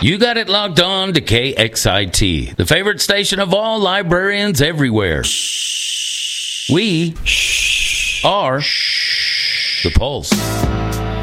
You got it locked on to KXIT, the favorite station of all librarians everywhere. We are the Pulse.